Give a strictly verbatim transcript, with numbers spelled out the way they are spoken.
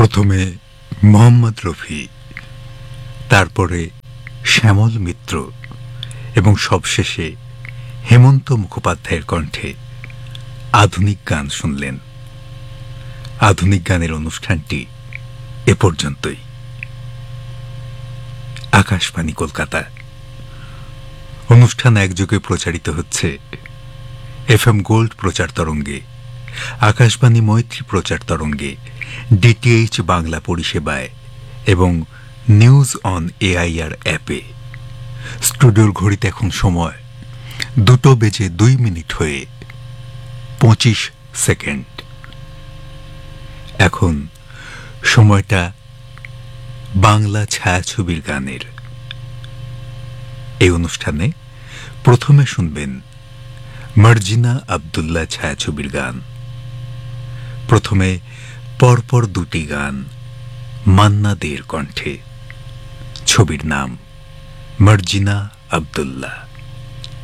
প্রথমে মোহাম্মদ রফি, তারপরে শ্যামল মিত্র এবং সবশেষে হেমন্ত মুখোপাধ্যায়ের কণ্ঠে আধুনিক গান শুনলেন। আধুনিক গানের অনুষ্ঠানটি এ পর্যন্তই। আকাশবাণী কলকাতা। অনুষ্ঠান একযোগে প্রচারিত হচ্ছে এফ এম গোল্ড প্রচার তরঙ্গে, আকাশবাণী মৈত্রী প্রচার তরঙ্গে, ডিটিএইচ বাংলা পরিষেবায় এবং নিউজ অন এআইআর অ্যাপে। স্টুডিওর ঘড়িতে এখন সময় দুটো বেজে দুই মিনিট হয়ে পঁচিশ সেকেন্ড। এখন সময়টা বাংলা ছায়াছবির গানের। এই অনুষ্ঠানে প্রথমে শুনবেন মার্জিনা আব্দুল্লাহ ছায়াছবির গান। প্রথমে পরপর দুটি গান মান্না দের কণ্ঠে। ছবির নাম মার্জিনা আব্দুল্লাহ।